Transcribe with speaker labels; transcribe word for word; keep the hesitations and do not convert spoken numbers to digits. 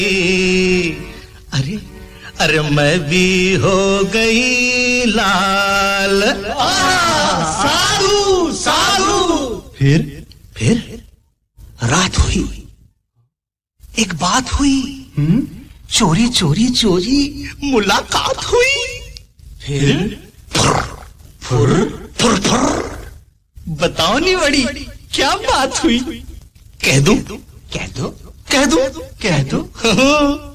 Speaker 1: अरे अरे मैं भी हो गई लाल।
Speaker 2: साधु साधु।
Speaker 1: फिर फिर रात हुई, एक बात हुई,
Speaker 2: हम्म
Speaker 1: चोरी चोरी चोरी मुलाकात हुई।
Speaker 2: फिर
Speaker 1: फुर फुर फुर फुर। बताओ नहीं बड़ी क्या बात हुई? कह दूं?
Speaker 2: कह दो
Speaker 1: कह दूं?
Speaker 2: कह दो।